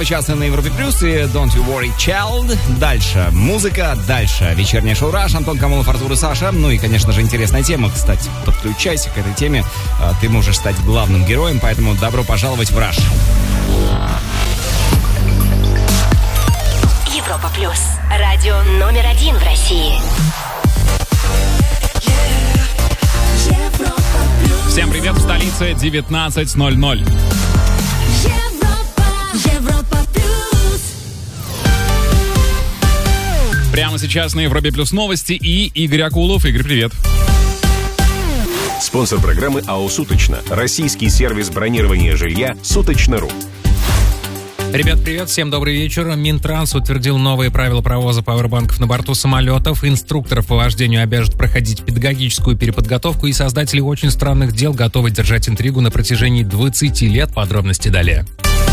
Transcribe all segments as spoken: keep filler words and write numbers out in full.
Первый час на Европе Плюс и Don't You Worry Child. Дальше музыка, дальше вечернее шоу Rush, Антон Камолов, Артур и Саша. Ну и, конечно же, интересная тема, кстати. Подключайся к этой теме, ты можешь стать главным героем, поэтому добро пожаловать в Rush. Европа Плюс. Радио номер один в России. Всем привет, в столице девятнадцать ноль ноль. Европа, Европа Плюс. Прямо сейчас на Европе Плюс новости и Игорь Акулов. Игорь, привет. Спонсор программы АО «Суточно». Российский сервис бронирования жилья «Суточно.ру». Ребят, привет, всем добрый вечер. Минтранс утвердил новые правила провоза пауэрбанков на борту самолетов. Инструкторов по вождению обяжут проходить педагогическую переподготовку, и создатели «Очень странных дел» готовы держать интригу на протяжении двадцати лет. Подробности далее.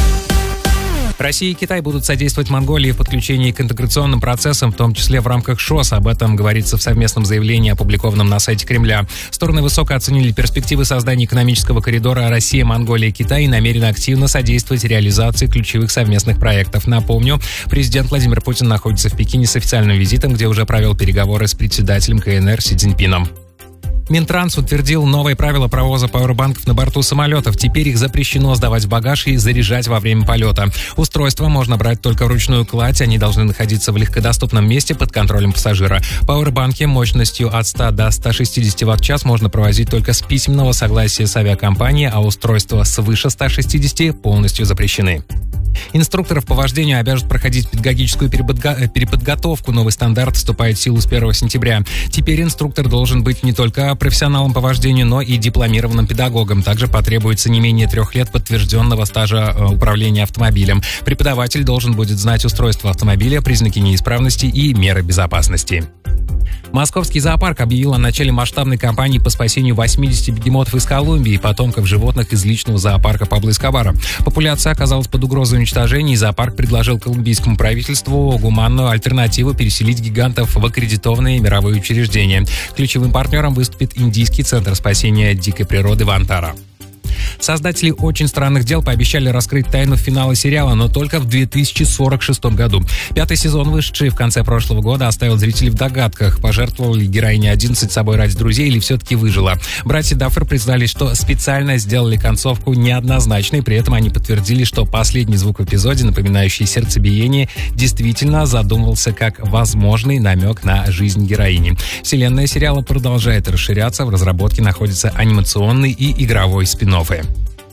Россия и Китай будут содействовать Монголии в подключении к интеграционным процессам, в том числе в рамках ШОС. Об этом говорится в совместном заявлении, опубликованном на сайте Кремля. Стороны высоко оценили перспективы создания экономического коридора Россия, Монголия, Китай и намерены активно содействовать реализации ключевых совместных проектов. Напомню, президент Владимир Путин находится в Пекине с официальным визитом, где уже провел переговоры с председателем КНР Си Цзиньпином. Минтранс утвердил новые правила провоза пауэрбанков на борту самолетов. Теперь их запрещено сдавать в багаж и заряжать во время полета. Устройства можно брать только вручную кладь, они должны находиться в легкодоступном месте под контролем пассажира. Пауэрбанки мощностью от ста до ста шестидесяти ватт-час можно провозить только с письменного согласия с авиакомпанией, а устройства свыше ста шестидесяти полностью запрещены. Инструкторов по вождению обяжут проходить педагогическую переподго- переподготовку. Новый стандарт вступает в силу с первого сентября. Теперь инструктор должен быть не только профессионалом по вождению, но и дипломированным педагогом. Также потребуется не менее трех лет подтвержденного стажа управления автомобилем. Преподаватель должен будет знать устройство автомобиля, признаки неисправности и меры безопасности. Московский зоопарк объявил о начале масштабной кампании по спасению восьмидесяти бегемотов из Колумбии и потомков животных из личного зоопарка Пабло Эскобара. Популяция оказалась под угрозой уничтожения, и зоопарк предложил колумбийскому правительству гуманную альтернативу переселить гигантов в аккредитованные мировые учреждения. Ключевым партнером выступит Индийский центр спасения дикой природы Вантара. Создатели «Очень странных дел» пообещали раскрыть тайну финала сериала, но только в две тысячи сорок шестом году. Пятый сезон, вышедший в конце прошлого года, оставил зрителей в догадках, пожертвовала ли героиня одиннадцать собой ради друзей или все-таки выжила. Братья Даффер признались, что специально сделали концовку неоднозначной, при этом они подтвердили, что последний звук в эпизоде, напоминающий сердцебиение, действительно задумывался как возможный намек на жизнь героини. Вселенная сериала продолжает расширяться, в разработке находятся анимационный и игровой спин-оффы.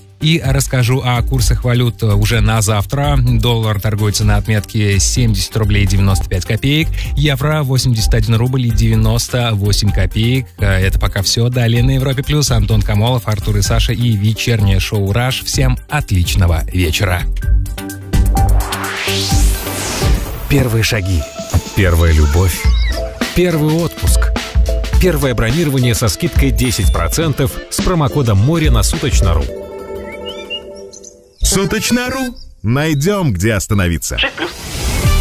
И расскажу о курсах валют уже на завтра. Доллар торгуется на отметке семьдесят рублей девяносто пять копеек, евро восемьдесят один рубль и девяносто восемь копеек. Это пока все. Далее на Европе Плюс Антон Камолов, Артур и Саша и вечернее шоу «Раш». Всем отличного вечера. Первые шаги. Первая любовь. Первый отпуск. Первое бронирование со скидкой десять процентов с промокодом «Море» на Суточно.ру. Суточно.ру. Найдем, где остановиться. шесть плюс.